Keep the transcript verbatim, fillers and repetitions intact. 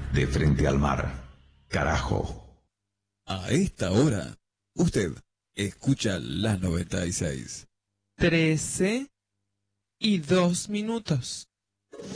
de frente al mar. Carajo. A esta hora, usted escucha la noventa y seis. Trece y dos minutos.